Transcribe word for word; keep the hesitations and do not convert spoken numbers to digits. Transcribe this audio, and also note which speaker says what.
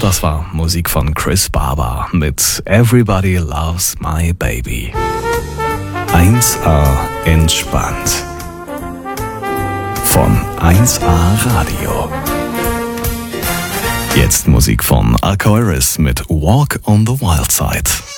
Speaker 1: Das war Musik von Chris Barber mit Everybody Loves My Baby. eins A entspannt. Von eins A Radio. Jetzt Musik von Aquarius mit Walk on the Wild Side.